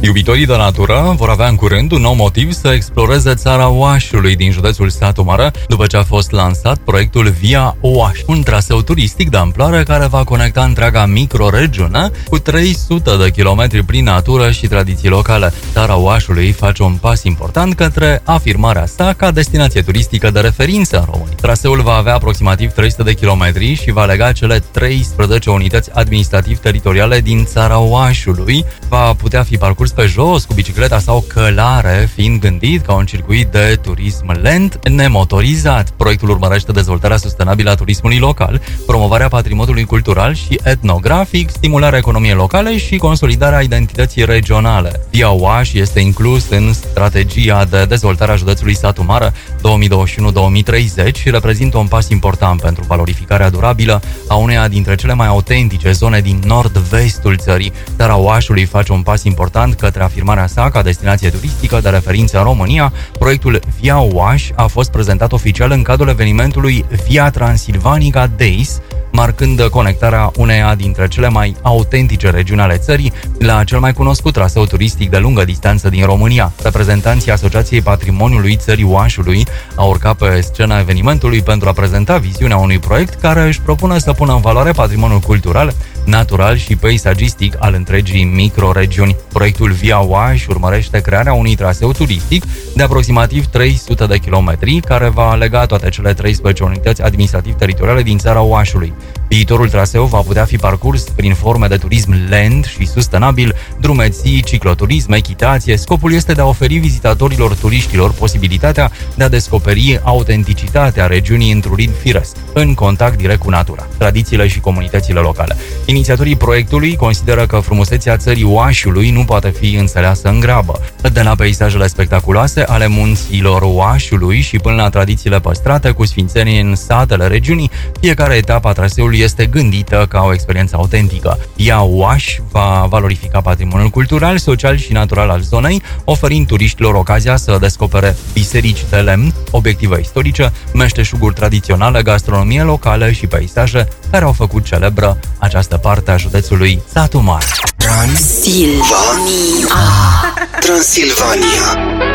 Iubitorii de natură vor avea în curând un nou motiv să exploreze țara Oașului din județul Satu Mare, după ce a fost lansat proiectul Via Oaș, un traseu turistic de amploare care va conecta întreaga microregiune cu 300 de kilometri prin natură și tradiții locale. Țara Oașului face un pas important către afirmarea sa ca destinație turistică de referință în România. Traseul va avea aproximativ 300 de kilometri și va lega cele 13 unități administrativ-teritoriale din țara Oașului. Va putea fi parcurs pe jos, cu bicicleta sau călare, fiind gândit ca un circuit de turism lent, nemotorizat. Proiectul urmărește dezvoltarea sustenabilă a turismului local, promovarea patrimoniului cultural și etnografic, stimularea economiei locale și consolidarea identității regionale. Via Oaș este inclus în strategia de dezvoltare a județului Satu Mare 2021-2030 și reprezintă un pas important pentru valorificarea durabilă a uneia dintre cele mai autentice zone din nord-vestul țării. Țara Oașului face un pas important către afirmarea sa ca destinație turistică de referință în România. Proiectul Via Oaș a fost prezentat oficial în cadrul evenimentului Via Transilvanica Days, marcând conectarea uneia dintre cele mai autentice regiuni ale țării la cel mai cunoscut traseu turistic de lungă distanță din România. Reprezentanții Asociației Patrimoniului Țării Oașului au urcat pe scena evenimentului pentru a prezenta viziunea unui proiect care își propune să pună în valoare patrimoniul cultural, natural și peisagistic al întregii microregiuni. Proiectul Via Oaș urmărește crearea unui traseu turistic de aproximativ 300 de kilometri care va lega toate cele 13 unități administrativ-teritoriale din țara Oașului. Viitorul traseu va putea fi parcurs prin forme de turism lent și sustenabil, drumeții, cicloturism, echitație. Scopul este de a oferi vizitatorilor turiștilor posibilitatea de a descoperi autenticitatea regiunii într-un ritm firesc, în contact direct cu natura, tradițiile și comunitățile locale. Inițiatorii proiectului consideră că frumusețea țării Oașului nu poate fi înțeleasă în grabă. De la peisajele spectaculoase ale munților Oașului și până la tradițiile păstrate cu sfințenii în satele regiunii, fiecare etapă a traseului este gândită ca o experiență autentică. Via Oaș va valorifica patrimoniul cultural, social și natural al zonei, oferind turiștilor ocazia să descopere biserici de lemn, obiective istorice, meșteșuguri tradiționale, gastronomie locală și peisaje care au făcut celebră această parte a județului Satu Mare. Transilvania.